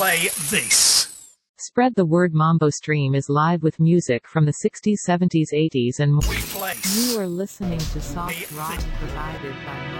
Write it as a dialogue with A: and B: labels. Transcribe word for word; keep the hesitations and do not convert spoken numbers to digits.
A: play this.
B: Spread the word. Mambo Stream is live with music from the sixties, seventies, eighties and more.
A: We play.
B: You are listening to soft rock provided by